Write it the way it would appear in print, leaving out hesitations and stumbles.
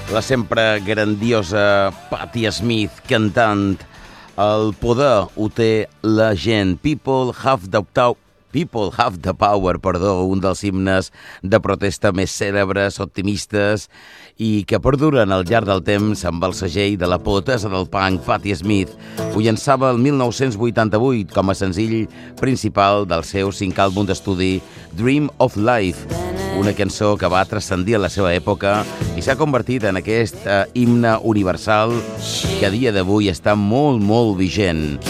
La sempre grandiosa Patti Smith cantant el poder ho té la gent. People have the power, un dels himnes de protesta més cèlebres, optimistes i que perduren al llarg del temps amb el segell de la poetessa del punk Patti Smith. Ho llançava el 1988 com a senzill principal del seu 5 àlbum d'estudi Dream of Life, una cançó que va transcendir a la seva època i s'ha convertit en aquest himne universal que a dia d'avui està molt, molt vigent.